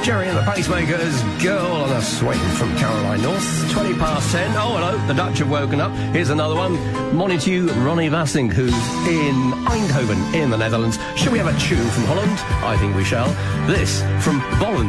Jerry and the Pacemakers, Girl on a Swing from Caroline North. 10:20. Oh, hello, the Dutch have woken up. Here's another one. Morning to you, Ronnie Vassing, who's in Eindhoven in the Netherlands. Shall we have a tune from Holland? I think we shall. This from Bolland.